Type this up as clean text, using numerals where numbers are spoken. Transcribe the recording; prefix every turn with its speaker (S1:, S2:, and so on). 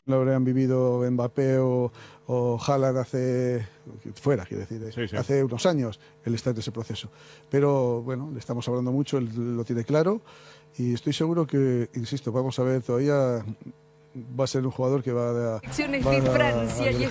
S1: lo habrían vivido Mbappé o Haaland quiero decir,
S2: Sí.
S1: hace unos años, él está en ese proceso. Pero bueno, le estamos hablando mucho, él lo tiene claro y estoy seguro que, insisto, vamos a ver, todavía va a ser un jugador que va a
S3: de Francia y